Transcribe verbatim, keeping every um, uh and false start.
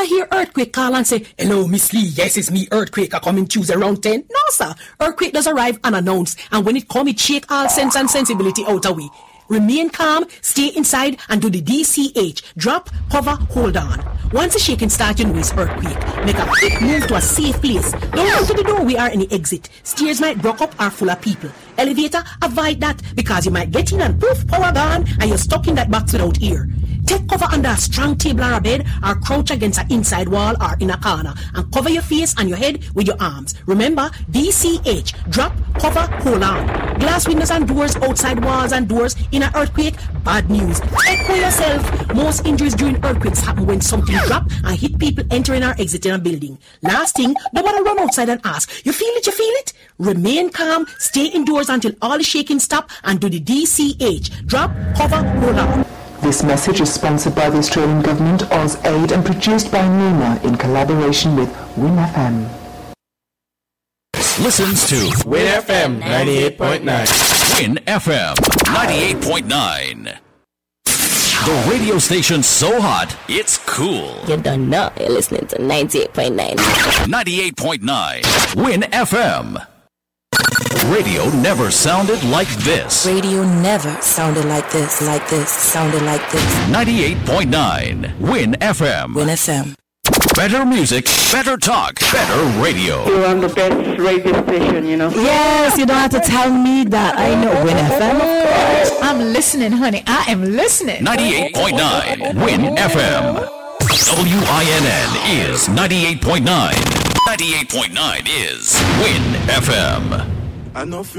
hear Earthquake call and say, hello, Miss Lee, yes, it's me, Earthquake, I coming Tuesday around ten. No, sir. Earthquake does arrive unannounced, and when it come, it shake all sense and sensibility out of way. Remain calm, stay inside, and do the D C H. Drop, cover, hold on. Once the shaking starts, you know it's earthquake. Make a quick move to a safe place. Don't run to the doorway or any exit. Stairs might block up or full of people. Elevator, avoid that because you might get in and poof, power gone, and you're stuck in that box without air. Take cover under a strong table or a bed, or crouch against an inside wall or in a corner, and cover your face and your head with your arms. Remember, D C H. Drop, cover, hold on. Glass windows and doors, outside walls and doors in an earthquake, bad news. Check for yourself. Most injuries during earthquakes happen when something drop and hit people entering or exiting a building. Last thing, don't want to run outside and ask, you feel it, you feel it? Remain calm, stay indoors until all the shaking stop, and do the D C H. Drop, cover, hold on. This message is sponsored by the Australian Government, AusAid, and produced by NEMA in collaboration with Win F M. Listens to Win F M ninety-eight point nine. Win F M ninety-eight point nine. The radio station so hot, it's cool. You don't know. You're listening to ninety-eight point nine. ninety-eight point nine. Win F M. Radio never sounded like this. Radio never sounded like this, like this, sounded like this. ninety-eight point nine. Win F M. Win F M. Better music, better talk, better radio. You're on the best radio station, you know. Yes, you don't have to tell me that. I know Win F M, of course. I'm listening, honey. I am listening. ninety-eight point nine. Win F M. W I N N is ninety-eight point nine. ninety-eight point nine is Win F M. I know.